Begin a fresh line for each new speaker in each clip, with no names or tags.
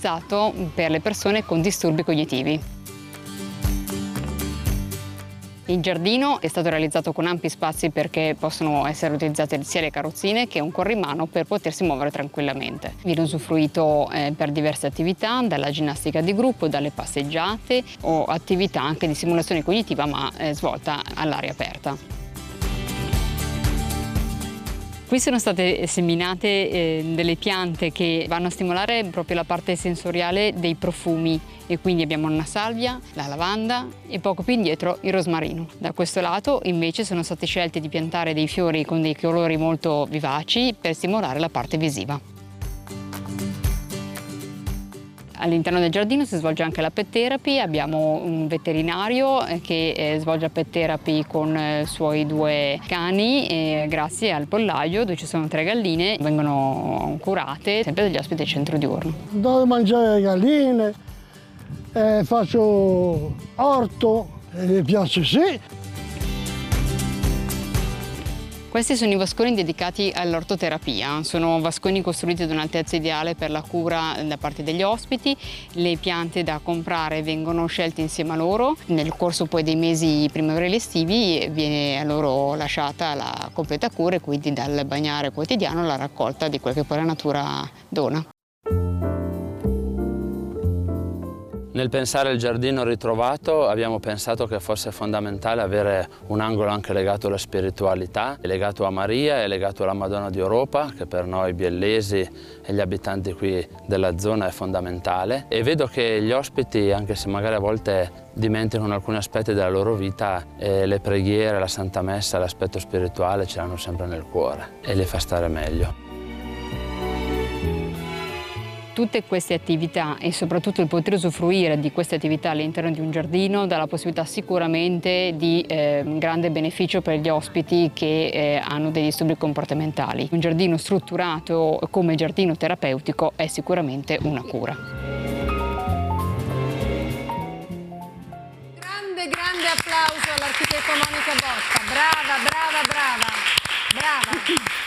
realizzato per le persone con disturbi cognitivi. Il giardino è stato realizzato con ampi spazi perché possono essere utilizzate sia le carrozzine che un corrimano per potersi muovere tranquillamente. Viene usufruito per diverse attività, dalla ginnastica di gruppo, dalle passeggiate o attività anche di simulazione cognitiva ma svolta all'aria aperta. Qui sono state seminate delle piante che vanno a stimolare proprio la parte sensoriale dei profumi e quindi abbiamo una salvia, la lavanda e poco più indietro il rosmarino. Da questo lato invece sono state scelte di piantare dei fiori con dei colori molto vivaci per stimolare la parte visiva. All'interno del giardino si svolge anche la pet therapy, abbiamo un veterinario che svolge la pet therapy con i suoi 2 cani grazie al pollaio dove ci sono 3 galline, vengono curate sempre dagli ospiti del centro diurno.
Do da mangiare le galline, faccio orto, mi piace sì.
Questi sono i vasconi dedicati all'ortoterapia, sono vasconi costruiti ad un'altezza ideale per la cura da parte degli ospiti, le piante da comprare vengono scelte insieme a loro, nel corso poi dei mesi primaverili estivi viene a loro lasciata la completa cura e quindi dal bagnare quotidiano alla raccolta di quel che poi la natura dona.
Nel pensare al giardino ritrovato abbiamo pensato che fosse fondamentale avere un angolo anche legato alla spiritualità, legato a Maria e legato alla Madonna di Europa, che per noi biellesi e gli abitanti qui della zona è fondamentale. E vedo che gli ospiti, anche se magari a volte dimenticano alcuni aspetti della loro vita, le preghiere, la Santa Messa, l'aspetto spirituale ce l'hanno sempre nel cuore e li fa stare meglio.
Tutte queste attività e soprattutto il poter usufruire di queste attività all'interno di un giardino dà la possibilità sicuramente di grande beneficio per gli ospiti che hanno dei disturbi comportamentali. Un giardino strutturato come giardino terapeutico è sicuramente una cura.
Grande applauso all'architetto Monica Botta. Brava.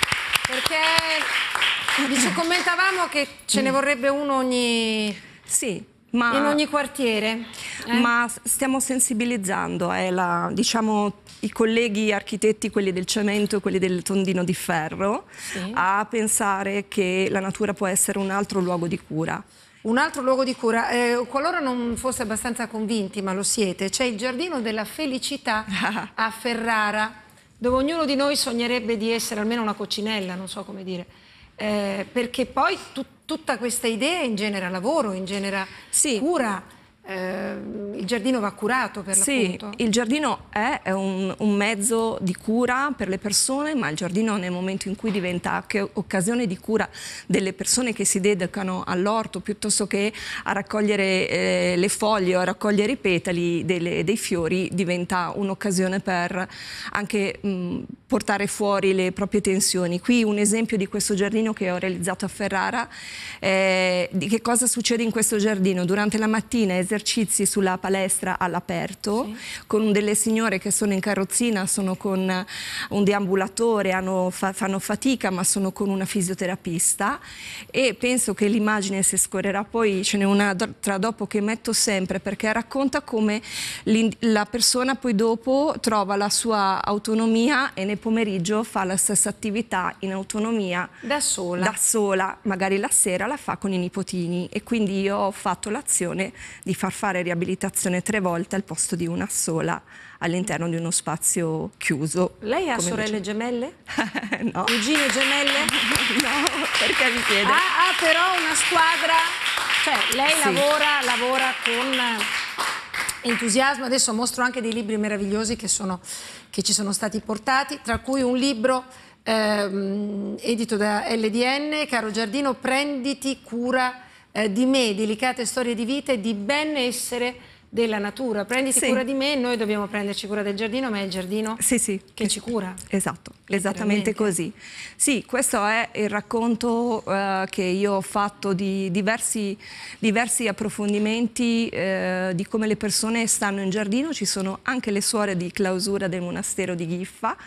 Perché commentavamo che ce ne vorrebbe uno ogni...
Sì,
in ogni quartiere.
Ma stiamo sensibilizzando, diciamo, i colleghi architetti, quelli del cemento e quelli del tondino di ferro, sì, a pensare che la natura può essere un altro luogo di cura.
Un altro luogo di cura, qualora non fosse abbastanza convinti, ma lo siete, c'è il Giardino della Felicità a Ferrara, dove ognuno di noi sognerebbe di essere almeno una coccinella, non so come dire. Perché poi tutta questa idea ingenera lavoro, ingenera cura. Il giardino va curato per l'appunto.
Sì, il giardino è un mezzo di cura per le persone, ma il giardino nel momento in cui diventa anche occasione di cura delle persone che si dedicano all'orto piuttosto che a raccogliere le foglie o a raccogliere i petali dei fiori, diventa un'occasione per anche portare fuori le proprie tensioni. Qui un esempio di questo giardino che ho realizzato a Ferrara, di che cosa succede in questo giardino. Durante la mattina esercizi sulla palestra all'aperto, sì, con delle signore che sono in carrozzina, sono con un deambulatore, fanno fatica ma sono con una fisioterapista, e penso che l'immagine, se scorrerà poi, ce n'è una tra dopo che metto sempre, perché racconta come la persona poi dopo trova la sua autonomia e nel pomeriggio fa la stessa attività in autonomia da sola, magari la sera la fa con i nipotini, e quindi io ho fatto l'azione di far fare riabilitazione 3 volte al posto di una sola all'interno di uno spazio chiuso.
Lei ha sorelle gemelle?
No.
Cugine gemelle?
No, perché mi chiede?
Ha però una squadra, cioè lei sì, lavora con entusiasmo. Adesso mostro anche dei libri meravigliosi che ci sono stati portati, tra cui un libro edito da LDN, Caro Giardino, prenditi cura di me, delicate storie di vita e di benessere della natura. Prenditi cura di me, noi dobbiamo prenderci cura del giardino, ma è il giardino che ci cura.
Esatto, esattamente così. Sì, questo è il racconto che io ho fatto di diversi approfondimenti di come le persone stanno in giardino. Ci sono anche le suore di clausura del monastero di Ghiffa,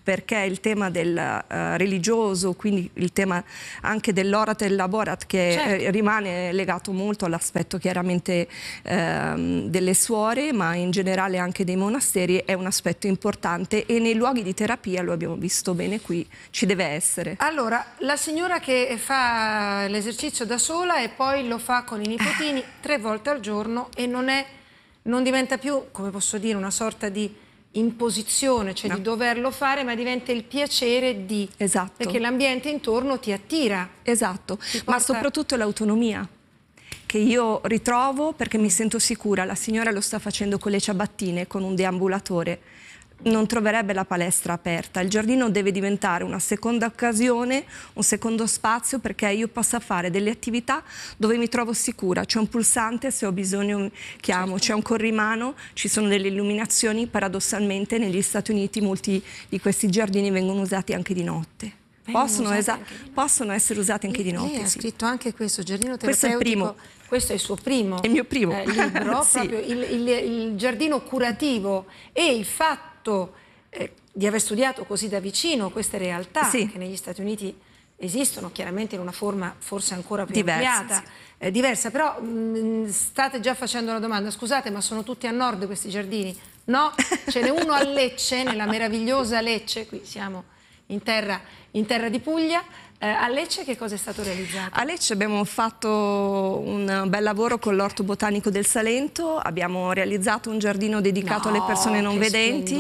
perché il tema del religioso, quindi il tema anche dell'orat e il laborat, che rimane legato molto all'aspetto chiaramente delle suore, ma in generale anche dei monasteri, è un aspetto importante, e nei luoghi di terapia, lo abbiamo visto bene qui, ci deve essere.
Allora, la signora che fa l'esercizio da sola e poi lo fa con i nipotini 3 volte al giorno, e non diventa più, come posso dire, una sorta di imposizione, cioè di doverlo fare, ma diventa il piacere di, perché l'ambiente intorno ti attira.
Esatto, ma soprattutto l'autonomia, che io ritrovo perché mi sento sicura. La signora lo sta facendo con le ciabattine, con un deambulatore. Non troverebbe la palestra aperta. Il giardino deve diventare una seconda occasione, un secondo spazio, perché io possa fare delle attività dove mi trovo sicura. C'è un pulsante, se ho bisogno chiamo, c'è un corrimano, ci sono delle illuminazioni. Paradossalmente negli Stati Uniti molti di questi giardini vengono usati anche di notte. Possono essere usati anche di notte.
Lei ha scritto anche questo, giardino terapeutico. Questo è il suo primo,
il mio primo
libro, proprio il giardino curativo, e il fatto di aver studiato così da vicino queste realtà che negli Stati Uniti esistono, chiaramente in una forma forse ancora più ampliata, diversa, però state già facendo la domanda: scusate, ma sono tutti a nord questi giardini? No, ce n'è uno a Lecce, nella meravigliosa Lecce, qui siamo in terra di Puglia. A Lecce che cosa è stato realizzato?
A Lecce abbiamo fatto un bel lavoro con l'Orto Botanico del Salento, abbiamo realizzato un giardino dedicato alle persone non vedenti,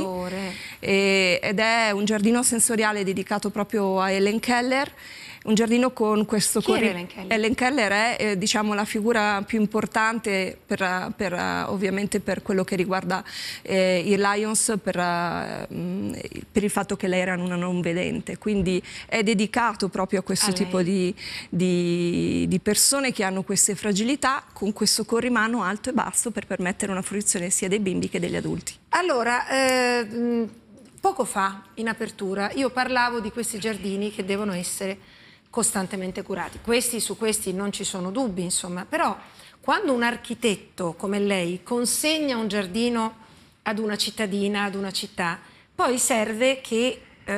ed è un giardino sensoriale dedicato proprio a Helen Keller. Un giardino con questo Helen Keller è diciamo la figura più importante ovviamente per quello che riguarda i Lions, per il fatto che lei era una non vedente, quindi è dedicato proprio a questo tipo di persone che hanno queste fragilità, con questo corrimano alto e basso per permettere una fruizione sia dei bimbi che degli adulti.
Allora, poco fa in apertura io parlavo di questi giardini che devono essere costantemente curati. Su questi non ci sono dubbi, insomma, però quando un architetto come lei consegna un giardino ad una cittadina, ad una città, poi serve che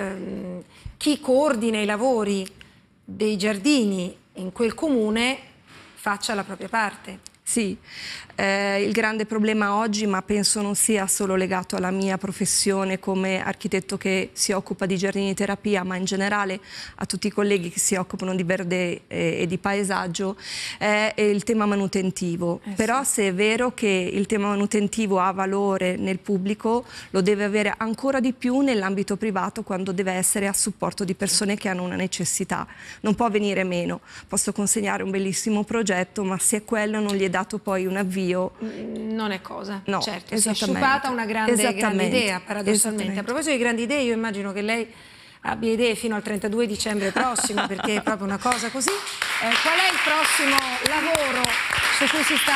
chi coordina i lavori dei giardini in quel comune faccia la propria parte.
Sì, il grande problema oggi, ma penso non sia solo legato alla mia professione come architetto che si occupa di giardini di terapia, ma in generale a tutti i colleghi che si occupano di verde e di paesaggio, è il tema manutentivo. Però se è vero che il tema manutentivo ha valore nel pubblico, lo deve avere ancora di più nell'ambito privato, quando deve essere a supporto di persone che hanno una necessità. Non può venire meno. Posso consegnare un bellissimo progetto, ma se quello non gli è dato poi un avvio,
non è cosa.
No,
certo, si è sciupata una grande idea, paradossalmente. A proposito di grandi idee, io immagino che lei abbia idee fino al 32 dicembre prossimo, perché è proprio una cosa così. Qual è il prossimo lavoro su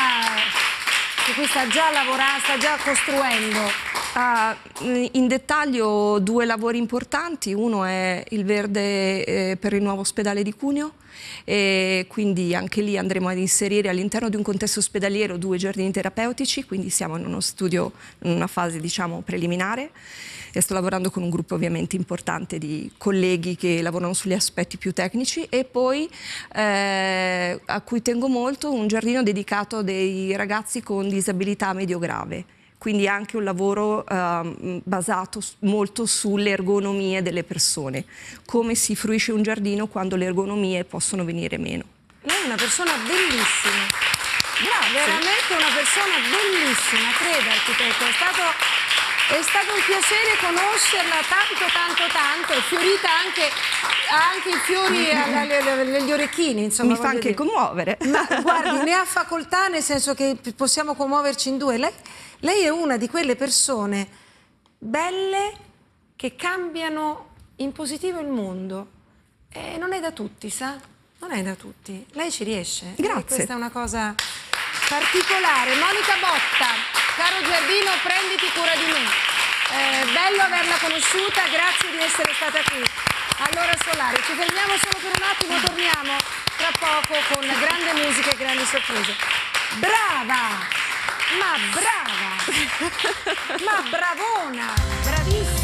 cui sta già lavorando, sta già costruendo?
In dettaglio 2 lavori importanti. Uno è il verde per il nuovo ospedale di Cuneo, e quindi anche lì andremo ad inserire all'interno di un contesto ospedaliero 2 giardini terapeutici, quindi siamo in uno studio, in una fase diciamo preliminare, e sto lavorando con un gruppo ovviamente importante di colleghi che lavorano sugli aspetti più tecnici. E poi a cui tengo molto, un giardino dedicato a dei ragazzi con disabilità medio-grave. Quindi anche un lavoro basato molto sulle ergonomie delle persone, come si fruisce un giardino quando le ergonomie possono venire meno.
Lei è una persona bellissima, veramente una persona bellissima, creda architetto, è stato un piacere conoscerla tanto, è fiorita ha anche i fiori agli orecchini, insomma.
Mi fa anche commuovere.
Ma guardi, ne ha facoltà, nel senso che possiamo commuoverci in 2. Lei è una di quelle persone belle che cambiano in positivo il mondo. E non è da tutti, sa? Non è da tutti. Lei ci riesce.
Grazie.
Questa è una cosa particolare. Monica Botta, caro giardino, prenditi cura di me. Bello averla conosciuta, grazie di essere stata qui. Allora Solari, ci fermiamo solo per un attimo, torniamo tra poco con grande musica e grandi sorprese. Brava! Ma brava! Ma bravona! Bravissima!